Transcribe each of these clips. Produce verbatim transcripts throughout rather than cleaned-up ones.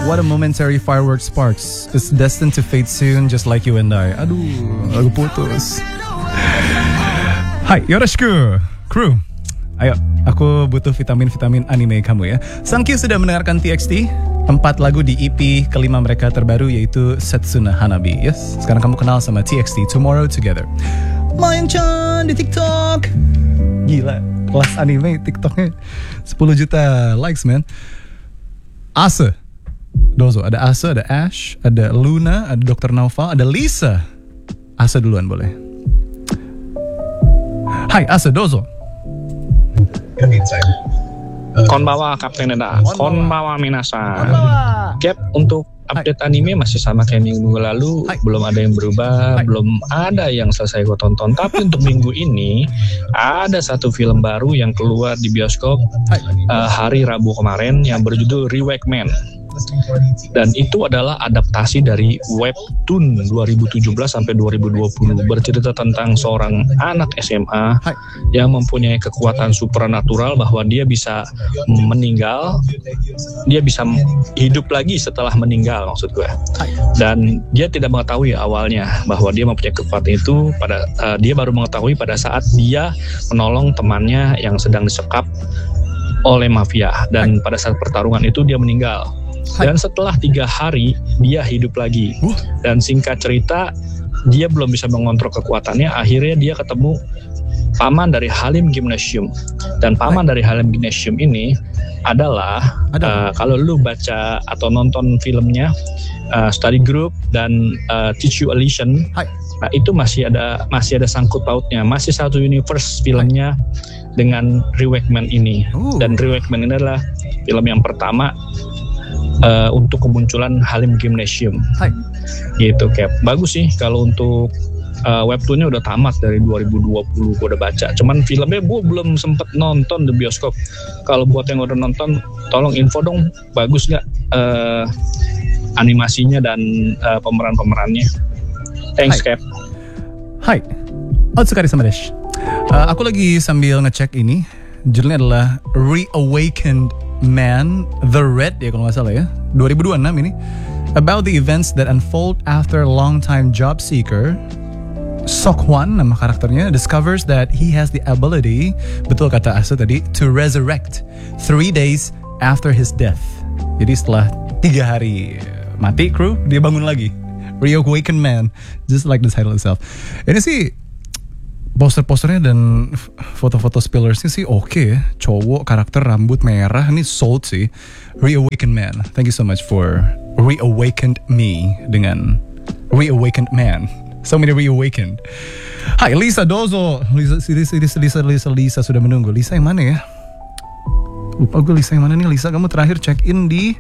What a momentary fireworks sparks. It's destined to fade soon, just like you and I. Aduh, lagu putus. Hai, yoroshiku, crew. Ayo, aku butuh vitamin-vitamin anime kamu ya. Thank you sudah mendengarkan T X T. Empat lagu di E P kelima mereka terbaru yaitu Setsuna Hanabi. Yes, sekarang kamu kenal sama T X T, Tomorrow Together. Main-chan di TikTok. Gila, kelas anime TikToknya sepuluh juta likes, man. Ase, Dozo, ada Ase, ada Ash, ada Luna, ada dokter Naufal, ada Lisa. Ase duluan boleh. Hai Ase, Dozo. Konbawa Kapten Eda, Konbawa Minasan. Cap, untuk update anime masih sama kayak minggu lalu. Hai. Belum ada yang berubah. Hai. Belum ada yang selesai gue tonton. Tapi untuk minggu ini ada satu film baru yang keluar di bioskop uh, hari Rabu kemarin yang berjudul Reworkman. Dan itu adalah adaptasi dari webtoon dua ribu tujuh belas sampai dua ribu dua puluh, bercerita tentang seorang anak S M A Hai. yang mempunyai kekuatan supranatural bahwa dia bisa meninggal, dia bisa hidup lagi setelah meninggal maksud gue. Hai. Dan dia tidak mengetahui awalnya bahwa dia mempunyai kekuatan itu pada uh, dia baru mengetahui pada saat dia menolong temannya yang sedang disekap oleh mafia, dan Hai. pada saat pertarungan itu dia meninggal. Dan setelah tiga hari dia hidup lagi. uh. Dan singkat cerita, dia belum bisa mengontrol kekuatannya. Akhirnya dia ketemu paman dari Halim Gymnasium. Dan paman Hai. dari Halim Gymnasium ini adalah uh, kalau lu baca atau nonton filmnya uh, Study Group dan uh, Teach You a Lesson, nah, itu masih ada masih ada sangkut pautnya, masih satu universe filmnya Hai. dengan Reworkman ini. uh. Dan Reworkman ini adalah film yang pertama Uh, untuk kemunculan Halim Gymnasium. Hai. Gitu, Cap. Bagus sih kalau untuk uh, webtoonnya udah tamat dari dua ribu dua puluh, gue udah baca. Cuman filmnya gue belum sempet nonton di bioskop. Kalau buat yang udah nonton, tolong info dong, bagus nggak uh, animasinya dan uh, pemeran-pemerannya. Thanks, Hai. Cap. Hai. Otsukare-sama desu. Uh, aku lagi sambil ngecek ini. Judulnya adalah Reawakened Man, The Red ya kalau nggak salah ya, dua ribu dua puluh enam ini. About the events that unfold after a long-time job seeker, Seok-hwan nama karakternya, discovers that he has the ability, betul kata Asa tadi, to resurrect three days after his death. Jadi setelah tiga hari mati kru, dia bangun lagi. Reawakened Man, just like the title itself. Ini sih poster-posternya dan foto-foto spillersnya sih oke okay ya. Cowok, karakter, rambut merah, ini sold sih. Reawakened Man. Thank you so much for reawakened me dengan Reawakened Man. So many reawakened. Hai Lisa Dozo. Lisa, Lisa, Lisa, Lisa, Lisa, Lisa sudah menunggu. Lisa yang mana ya? Lupa gue Lisa yang mana nih. Lisa, kamu terakhir check in di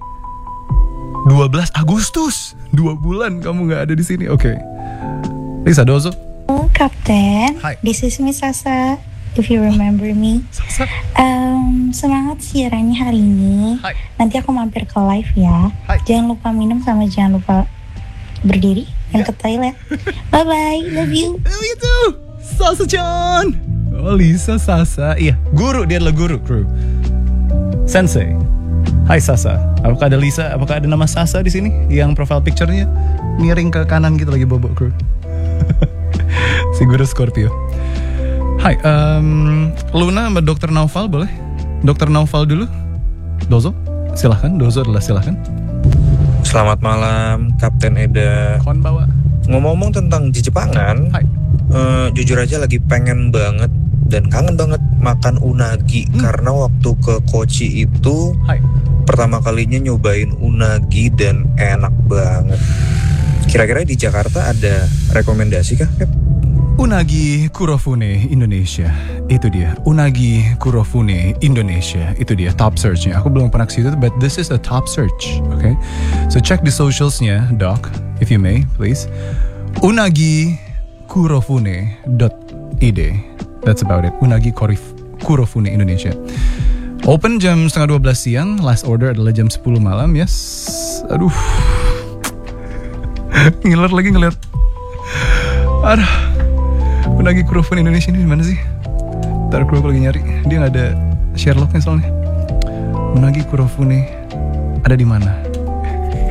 dua belas Agustus. Dua bulan kamu gak ada di sini. Oke. Okay. Lisa Dozo. Kapten, Hi. This is Miss Sasa, if you remember me. Sasa. Um, semangat siarannya hari ini. Hi. Nanti aku mampir ke live ya. Hi. Jangan lupa minum sama jangan lupa berdiri dan Yeah. ke toilet. Bye bye, love you. Oh itu, Sasa Chan. Oh Lisa Sasa, iya guru, dia adalah guru kru. Sensei. Hai Sasa. Apakah ada Lisa? Apakah ada nama Sasa di sini? Yang profile picture-nya miring ke kanan gitu lagi bobo kru. Si guru Scorpio. Hai, um, Luna sama dokter Naufal boleh? dokter Naufal dulu. Dozo, silahkan. Dozo adalah silahkan. Selamat malam, Kapten Eda. Konbawa. Ngomong-ngomong tentang di Jepangan, Hai. Uh, jujur aja lagi pengen banget dan kangen banget makan unagi. hmm. Karena waktu ke Kochi itu Hai. pertama kalinya nyobain unagi dan enak banget. Kira-kira di Jakarta ada rekomendasi kah, Pep? Unagi Kurofune Indonesia. Itu dia, Unagi Kurofune Indonesia. Itu dia top search-nya. Aku belum pernah ke situ, but this is a top search. Okay, so check the socials-nya, Doc, if you may, please. Unagi Kurofune dot I D. That's about it. Unagi Korif- Kurofune Indonesia. Open jam setengah dua belas siang. Last order adalah jam sepuluh malam. Yes. Aduh. Ngiler lagi ngeliat. Aduh. Unagi Kurofune Indonesia ini di mana sih? Ntar aku lagi nyari. Dia nggak ada Sherlocknya soalnya. Unagi Kurofune ada di mana?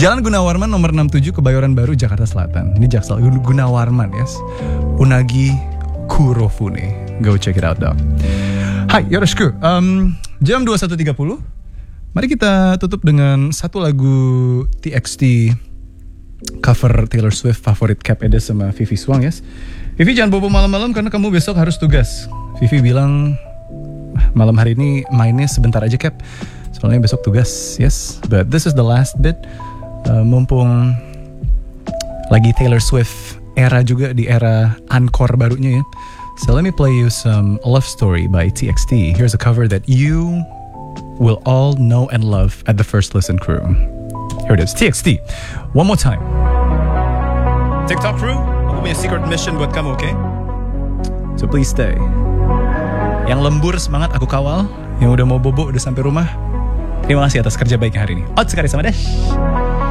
Jalan Gunawarman nomor enam puluh tujuh Kebayoran Baru, Jakarta Selatan. Ini Jaksel, Gunawarman, yes. Unagi Kurofune. Go check it out, dog. Hai, yoroshiku. Um, jam dua puluh satu tiga puluh. Mari kita tutup dengan satu lagu T X T cover Taylor Swift, favorit Cap Ede sama Vivi Swang, yes. Vivi jangan bobo malam-malam karena kamu besok harus tugas. Vivi bilang malam hari ini mainnya sebentar aja, Cap. Soalnya besok tugas, yes. But this is the last bit. Uh, mumpung lagi Taylor Swift era juga di era encore barunya ya. So let me play you some Love Story by T X T. Here's a cover that you will all know and love at the first listen, crew. Here it is, T X T. One more time. TikTok crew, aku punya secret mission buat kamu, okay? So please stay. Yang lembur semangat aku kawal. Yang udah mau bobo udah sampai rumah. Terima kasih atas kerja baiknya hari ini. Otsukaresama desu.